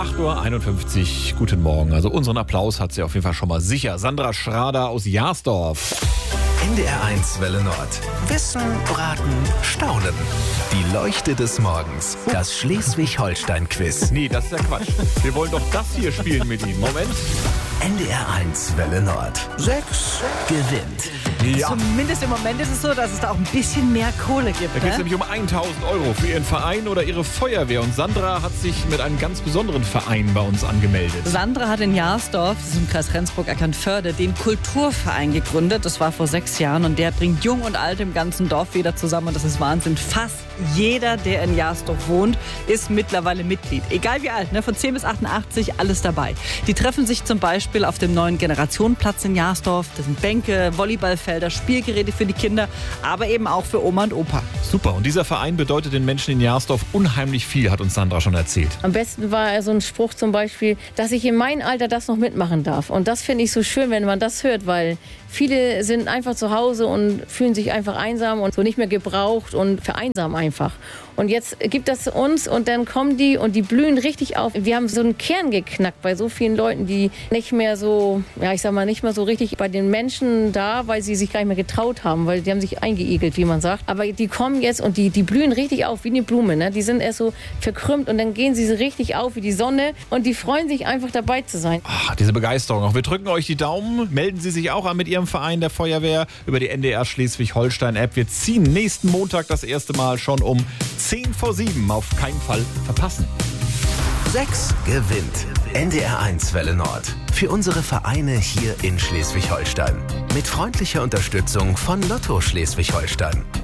8:51 Uhr, guten Morgen. Also unseren Applaus hat sie auf jeden Fall schon mal sicher. Sandra Schrader aus Jahrsdorf. NDR1 Welle Nord. Wissen, Braten, Staunen. Die Leuchte des Morgens. Das Schleswig-Holstein-Quiz. Nee, das ist ja Quatsch. Wir wollen doch das hier spielen mit Ihnen. Moment. NDR1 Welle Nord. 6 gewinnt. Ja. Zumindest im Moment ist es so, dass es da auch ein bisschen mehr Kohle gibt. Da geht es nämlich um 1.000 Euro für Ihren Verein oder Ihre Feuerwehr. Und Sandra hat sich mit einem ganz besonderen Verein bei uns angemeldet. Sandra hat in Jahrsdorf, das ist im Kreis Rendsburg-Eckernförde, den Kulturverein gegründet. Das war vor 6 Jahren und der bringt Jung und Alt im ganzen Dorf wieder zusammen. Und das ist Wahnsinn. Fast jeder, der in Jahrsdorf wohnt, ist mittlerweile Mitglied. Egal wie alt, ne? Von 10 bis 88, alles dabei. Die treffen sich zum Beispiel auf dem neuen Generationenplatz in Jahrsdorf. Das sind Bänke, Volleyballfelder, Spielgeräte für die Kinder, aber eben auch für Oma und Opa. Super. Und dieser Verein bedeutet den Menschen in Jahrsdorf unheimlich viel, hat uns Sandra schon erzählt. Am besten war so ein Spruch zum Beispiel, dass ich in meinem Alter das noch mitmachen darf. Und das finde ich so schön, wenn man das hört, weil viele sind einfach zu Hause und fühlen sich einfach einsam und so nicht mehr gebraucht und vereinsamen einfach. Und jetzt gibt das uns und dann kommen die und die blühen richtig auf. Wir haben so einen Kern geknackt bei so vielen Leuten, die nicht mehr so, ja ich sag mal, nicht mehr so richtig bei den Menschen da, weil sie sich gar nicht mehr getraut haben, weil die haben sich eingeigelt, wie man sagt. Aber die kommen jetzt und die blühen richtig auf wie eine Blume, ne? Die sind erst so verkrümmt und dann gehen sie so richtig auf wie die Sonne und die freuen sich einfach dabei zu sein. Ach, diese Begeisterung auch. Wir drücken euch die Daumen. Melden Sie sich auch an mit Ihrem Verein der Feuerwehr über die NDR Schleswig-Holstein-App. Wir ziehen nächsten Montag das erste Mal schon um 6:50. Auf keinen Fall verpassen. 6 gewinnt. NDR1 Welle Nord. Für unsere Vereine hier in Schleswig-Holstein. Mit freundlicher Unterstützung von Lotto Schleswig-Holstein.